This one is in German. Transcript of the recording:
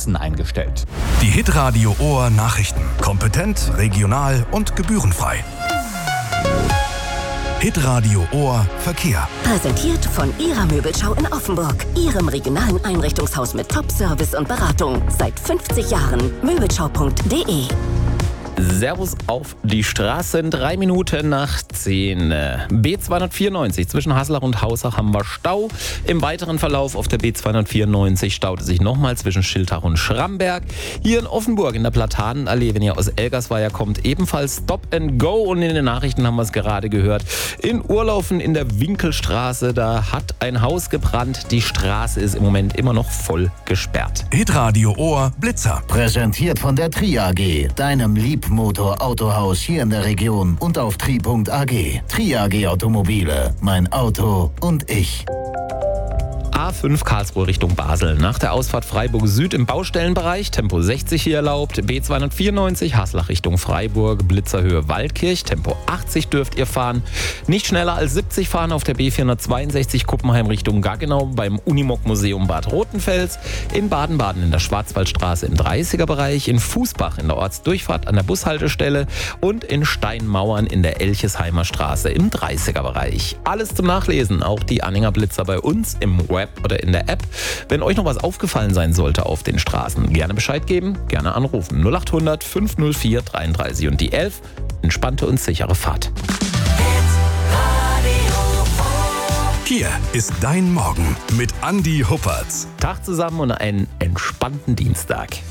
Straßen eingestellt. Die Hitradio Ohr Nachrichten. Kompetent, regional und gebührenfrei. Hitradio Ohr Verkehr. Präsentiert von Ihrer Möbelschau in Offenburg. Ihrem regionalen Einrichtungshaus mit Top-Service und Beratung. Seit 50 Jahren. Möbelschau.de. Servus auf die Straßen, 3 Minuten nach 10. B294 zwischen Haslach und Hausach haben wir Stau. Im weiteren Verlauf auf der B294 staut es sich nochmal zwischen Schiltach und Schramberg. Hier in Offenburg in der Platanenallee, wenn ihr aus Elgersweier kommt, ebenfalls Stop and Go. Und in den Nachrichten haben wir es gerade gehört. In Urlaufen in der Winkelstraße, da hat ein Haus gebrannt. Die Straße ist im Moment immer noch voll gesperrt. Hitradio Ohr Blitzer. Präsentiert von der Tri AG, deinem Liebmotor-Autohaus hier in der Region und auf tri.ag. Tri AG Automobile, mein Auto und ich. A5 Karlsruhe Richtung Basel. Nach der Ausfahrt Freiburg Süd im Baustellenbereich, Tempo 60 hier erlaubt. B294 Haslach Richtung Freiburg, Blitzerhöhe Waldkirch, Tempo 80 dürft ihr fahren. Nicht schneller als 70 fahren auf der B462 Kuppenheim Richtung Gaggenau beim Unimog Museum Bad Rotenfels. In Baden-Baden in der Schwarzwaldstraße im 30er-Bereich, in Fußbach in der Ortsdurchfahrt an der Bushaltestelle und in Steinmauern in der Elchesheimer Straße im 30er-Bereich. Alles zum Nachlesen, auch die Anhänger Blitzer bei uns im Web oder in der App. Wenn euch noch was aufgefallen sein sollte auf den Straßen, gerne Bescheid geben, gerne anrufen. 0800 504 33 und die 11. Entspannte und sichere Fahrt. Hier ist dein Morgen mit Andi Huppertz. Tag zusammen und einen entspannten Dienstag.